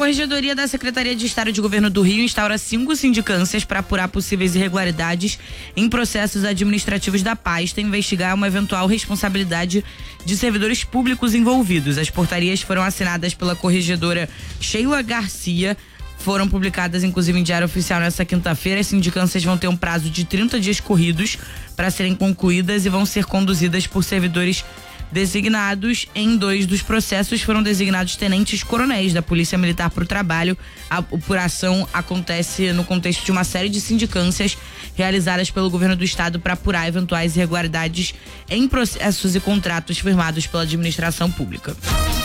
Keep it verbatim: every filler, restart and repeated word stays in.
Corregedoria da Secretaria de Estado de Governo do Rio instaura cinco sindicâncias para apurar possíveis irregularidades em processos administrativos da pasta e investigar uma eventual responsabilidade de servidores públicos envolvidos. As portarias foram assinadas pela corregedora Sheila Garcia, foram publicadas inclusive em Diário Oficial nesta quinta-feira. As sindicâncias vão ter um prazo de trinta dias corridos para serem concluídas e vão ser conduzidas por servidores designados. Em dois dos processos foram designados tenentes-coronéis da Polícia Militar para o trabalho. A apuração acontece no contexto de uma série de sindicâncias realizadas pelo governo do estado para apurar eventuais irregularidades em processos e contratos firmados pela administração pública.